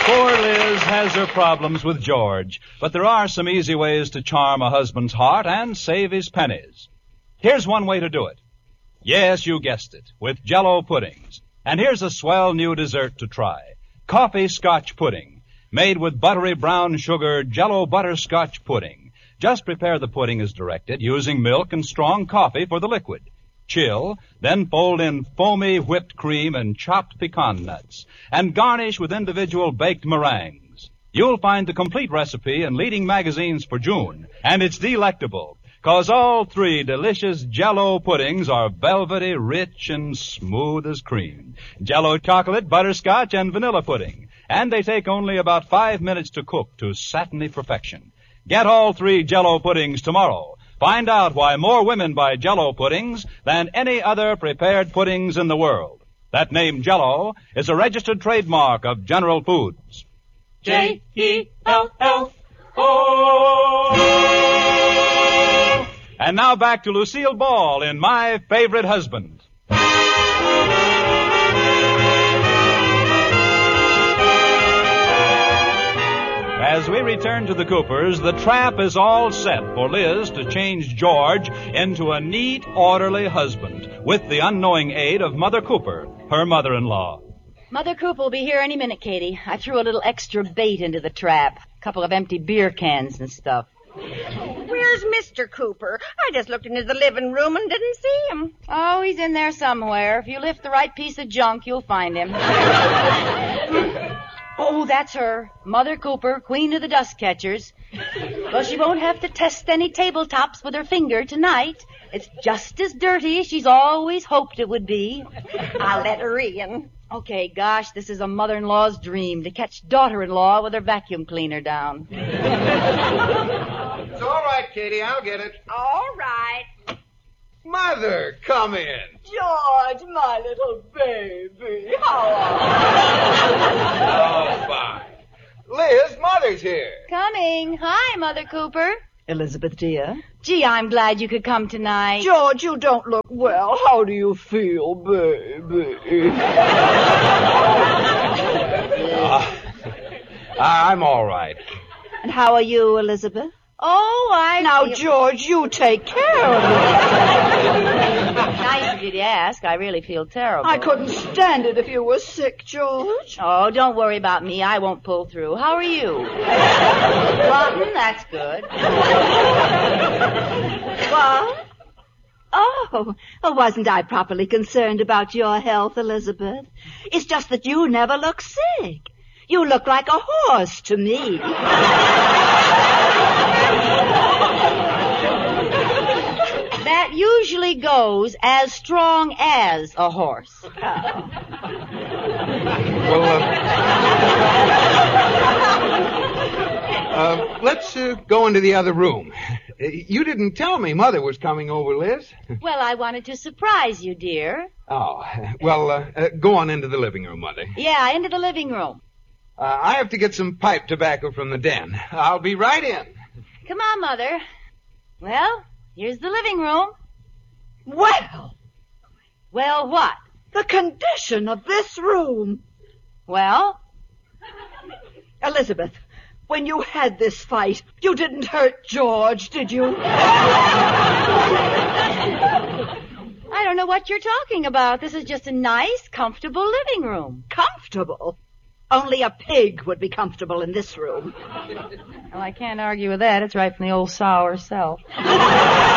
Poor Liz has her problems with George, but there are some easy ways to charm a husband's heart and save his pennies. Here's one way to do it. Yes, you guessed it, with Jell-O puddings. And here's a swell new dessert to try. Coffee Scotch pudding, made with buttery brown sugar Jell-O butterscotch pudding. Just prepare the pudding as directed, using milk and strong coffee for the liquid. Chill, then fold in foamy whipped cream and chopped pecan nuts, and garnish with individual baked meringues. You'll find the complete recipe in leading magazines for June, and it's delectable, 'cause all three delicious Jell-O puddings are velvety, rich, and smooth as cream. Jell-O chocolate, butterscotch, and vanilla pudding, and they take only about 5 minutes to cook to satiny perfection. Get all three Jell-O puddings tomorrow. Find out why more women buy Jell-O puddings than any other prepared puddings in the world. That name Jell-O is a registered trademark of General Foods. J-E-L-L-O. And now back to Lucille Ball in My Favorite Husband. As we return to the Coopers, the trap is all set for Liz to change George into a neat, orderly husband with the unknowing aid of Mother Cooper, her mother-in-law. Mother Cooper will be here any minute, Katie. I threw a little extra bait into the trap. A couple of empty beer cans and stuff. Where's Mr. Cooper? I just looked into the living room and didn't see him. Oh, he's in there somewhere. If you lift the right piece of junk, you'll find him. Oh, that's her. Mother Cooper, queen of the dust catchers. Well, she won't have to test any tabletops with her finger tonight. It's just as dirty as she's always hoped it would be. I'll let her in. Okay, gosh, this is a mother-in-law's dream, to catch daughter-in-law with her vacuum cleaner down. It's all right, Katie. I'll get it. All right. Mother, come in. George, my little baby. How are Oh, fine. Liz, Mother's here. Coming. Hi, Mother Cooper. Elizabeth, dear. Gee, I'm glad you could come tonight. George, you don't look well. How do you feel, baby? I'm all right. And how are you, Elizabeth? Oh, Now, George, you take care of me. Nice of you to ask. I really feel terrible. I couldn't stand it if you were sick, George. Oh, don't worry about me. I won't pull through. How are you? Rotten? That's good. What? Oh, wasn't I properly concerned about your health, Elizabeth? It's just that you never look sick. You look like a horse to me. That usually goes as strong as a horse. Well, let's go into the other room. You didn't tell me Mother was coming over, Liz. Well, I wanted to surprise you, dear. Oh, well, go on into the living room, Mother. Yeah, into the living room. I have to get some pipe tobacco from the den. I'll be right in. Come on, Mother. Well, here's the living room. Well, Well, what? the condition of this room. Well, Elizabeth, when you had this fight, you didn't hurt George, did you? I don't know what you're talking about. This is just a nice, comfortable living room. Comfortable? Only a pig would be comfortable in this room. Well, I can't argue with that. It's right from the old sow herself.